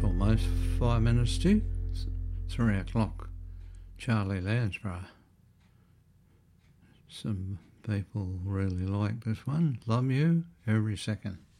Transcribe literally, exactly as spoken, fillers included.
almost five minutes to three o'clock. Charlie Lansborough. Some people really like this one. Love You Every Second.